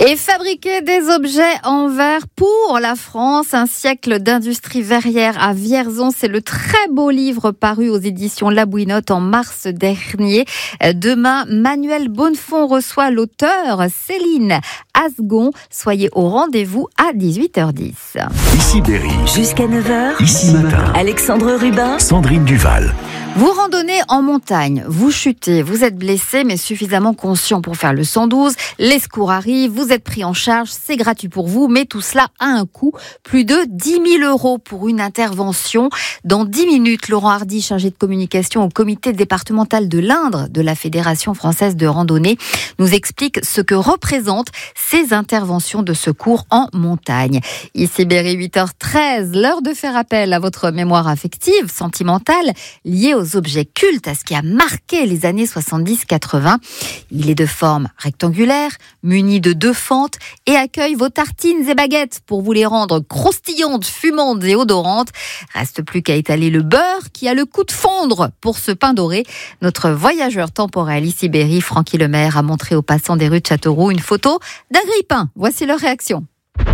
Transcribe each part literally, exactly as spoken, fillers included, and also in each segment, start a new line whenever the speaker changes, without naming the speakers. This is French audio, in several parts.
Et fabriquer des objets en verre pour la France, un siècle d'industrie verrière à Vierzon, c'est le très beau livre paru aux éditions La Bouinotte en mars dernier. Demain, Manuel Bonnefond reçoit l'auteur Céline Asgon. Soyez au rendez-vous à dix-huit heures dix.
Ici Berry.
Jusqu'à neuf heures.
Ici Matin.
Alexandre Rubin.
Sandrine Duval.
Vous randonnez en montagne, vous chutez, vous êtes blessé mais suffisamment conscient pour faire le cent douze. Les secours arrivent, vous êtes pris en charge, c'est gratuit pour vous, mais tout cela a un coût. Plus de dix mille euros pour une intervention. Dans dix minutes, Laurent Hardy, chargé de communication au comité départemental de l'Indre de la Fédération française de randonnée, nous explique ce que représentent ces interventions de secours en montagne. Ici Berry, huit heures treize, l'heure de faire appel à votre mémoire affective, sentimentale, liée aux objets cultes, à ce qui a marqué les années soixante-dix quatre-vingts. Il est de forme rectangulaire, muni de deux fentes et accueille vos tartines et baguettes pour vous les rendre croustillantes, fumantes et odorantes. Reste plus qu'à étaler le beurre qui a le coup de fondre pour ce pain doré. Notre voyageur temporel ici Berry, Francky Lemaire, a montré aux passants des rues de Châteauroux une photo d'un grille-pain. Voici leur réaction.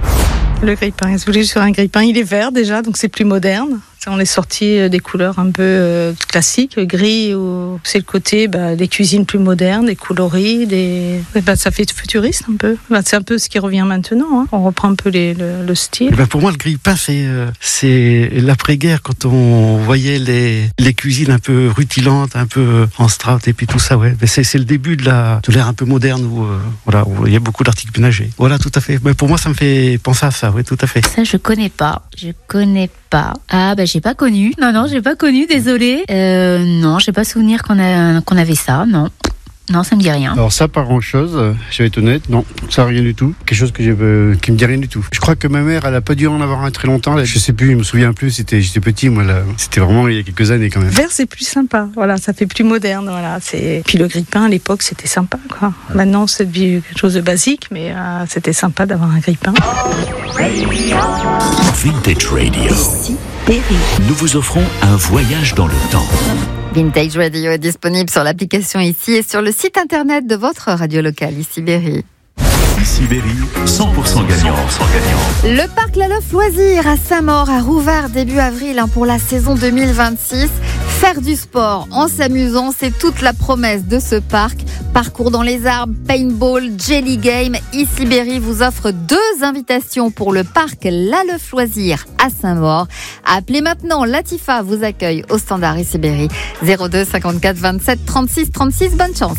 Le grille-pain, il se voulait sur un grille-pain. Il est vert déjà, donc c'est plus moderne. On est sorti des couleurs un peu euh, classiques, gris, ou c'est le côté bah, des cuisines plus modernes, des coloris, des... Bah, ça fait futuriste un peu. Bah, c'est un peu ce qui revient maintenant. Hein. On reprend un peu les, le, le style.
Bah, pour moi, le grille-pain, c'est, euh, c'est l'après-guerre, quand on voyait les, les cuisines un peu rutilantes, un peu en strat et puis tout ça. Ouais. Mais c'est, c'est le début de, la, de l'ère un peu moderne où, euh, voilà, où il y a beaucoup d'articles ménagers. Voilà, tout à fait. Mais pour moi, ça me fait penser à ça. Oui, tout à fait.
Ça, je connais pas. Je connais pas. Ah, bah, j'ai pas connu. Non, non, j'ai pas connu, désolée. Euh, non, j'ai pas souvenir qu'on a, qu'on avait ça, non. Non, ça me dit rien.
Alors ça, pas grand-chose, je vais être honnête, non, ça rien du tout. Quelque chose que j'ai, euh, qui me dit rien du tout. Je crois que ma mère, elle a pas dû en avoir un très longtemps. Là. Je sais plus, je me souviens plus, c'était, j'étais petit, moi, là. C'était vraiment il y a quelques années quand même.
Vert, c'est plus sympa, voilà, ça fait plus moderne, voilà. C'est... Puis le grille-pain, à l'époque, c'était sympa, quoi. Ouais. Maintenant, c'est devenu quelque chose de basique, mais euh, c'était sympa d'avoir un grille-pain.
Vintage Radio.
Ici Berry.
Nous vous offrons un voyage dans le temps.
Vintage Radio est disponible sur l'application ici et sur le site internet de votre radio locale, ici Berry.
Ici Berry, cent pour cent gagnant. cent pour cent gagnant.
Le parc La Leuf Loisirs à Saint-Maur a rouvert début avril hein, pour la saison deux mille vingt-six. Faire du sport en s'amusant, c'est toute la promesse de ce parc. Parcours dans les arbres, paintball, jelly game. Ici Berry vous offre deux invitations pour le parc La Leuf Loisirs à Saint-Maur. Appelez maintenant, Latifa vous accueille au standard ici Berry. zéro deux cinquante-quatre vingt-sept trente-six trente-six, bonne chance.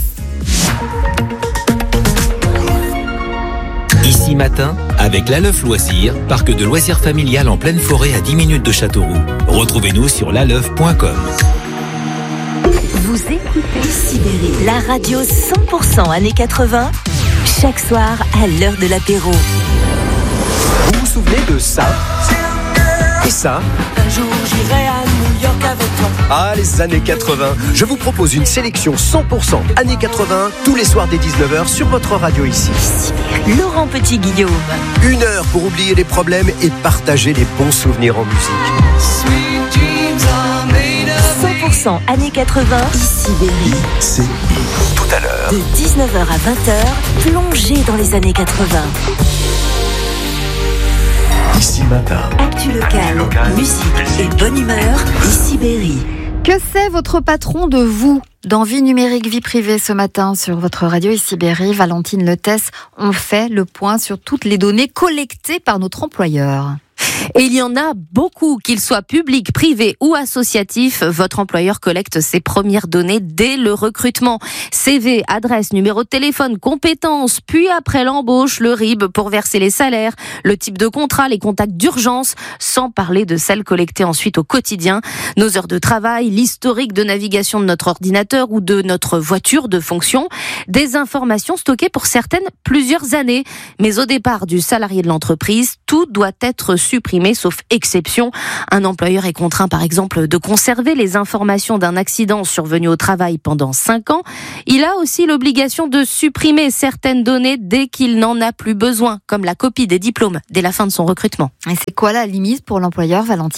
Ici Matin, avec La Leuf Loisirs, parc de loisirs familial en pleine forêt à dix minutes de Châteauroux. Retrouvez-nous sur la leuf point com.
Vous écoutez Ici Berry, la radio cent pour cent années quatre-vingts, chaque soir à l'heure de l'apéro.
Vous vous souvenez de ça? Et ça?
Un jour j'irai à New York avec toi.
Ah, les années quatre-vingts. Je vous propose une sélection cent pour cent années quatre-vingts, tous les soirs dès dix-neuf heures sur votre radio ici.
Ici Berry, Laurent Petit-Guillaume.
Une heure pour oublier les problèmes et partager les bons souvenirs en musique.
cent pour cent années quatre-vingts, ici Berry.
C'est tout à l'heure.
De dix-neuf heures à vingt heures, plongez dans les années quatre-vingts.
Ici Matin.
Actu local, local, musique et bonne humeur, ici Berry.
Que sait votre patron de vous dans Vie numérique, vie privée ce matin sur votre radio ici Berry? Valentine Letès, on fait le point sur toutes les données collectées par notre employeur.
Et il y en a beaucoup, qu'ils soient publics, privés ou associatifs. Votre employeur collecte ses premières données dès le recrutement. C V, adresse, numéro de téléphone, compétences, puis après l'embauche, le R I B pour verser les salaires, le type de contrat, les contacts d'urgence, sans parler de celles collectées ensuite au quotidien. Nos heures de travail, l'historique de navigation de notre ordinateur ou de notre voiture de fonction. Des informations stockées pour certaines plusieurs années. Mais au départ du salarié de l'entreprise, tout doit être supprimé, sauf exception. Un employeur est contraint, par exemple, de conserver les informations d'un accident survenu au travail pendant cinq ans. Il a aussi l'obligation de supprimer certaines données dès qu'il n'en a plus besoin, comme la copie des diplômes dès la fin de son recrutement.
Et c'est quoi la limite pour l'employeur, Valentine ?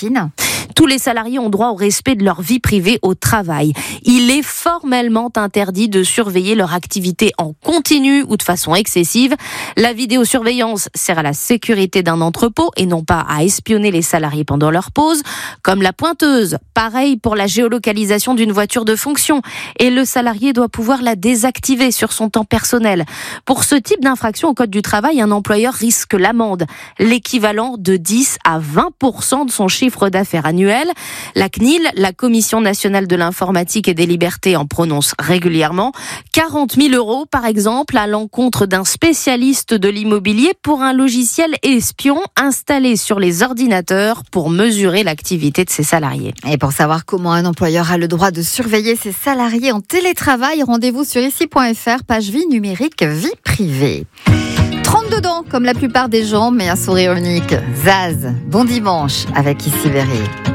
Tous les salariés ont droit au respect de leur vie privée au travail. Il est formellement interdit de surveiller leur activité en continu ou de façon excessive. La vidéosurveillance sert à la sécurité d'un entrepôt et non pas à espionner les salariés pendant leur pause. Comme la pointeuse, pareil pour la géolocalisation d'une voiture de fonction. Et le salarié doit pouvoir la désactiver sur son temps personnel. Pour ce type d'infraction au code du travail, un employeur risque l'amende, l'équivalent de dix à vingt pour cent de son chiffre d'affaires annuel. La C N I L, la Commission nationale de l'informatique et des libertés, en prononce régulièrement. quarante mille euros, par exemple, à l'encontre d'un spécialiste de l'immobilier pour un logiciel espion installé sur les ordinateurs pour mesurer l'activité de ses salariés.
Et pour savoir comment un employeur a le droit de surveiller ses salariés en télétravail, rendez-vous sur ici point f r, page vie numérique, vie privée. trente-deux dents, comme la plupart des gens, mais un sourire unique. Zaz, bon dimanche avec Ici Berry.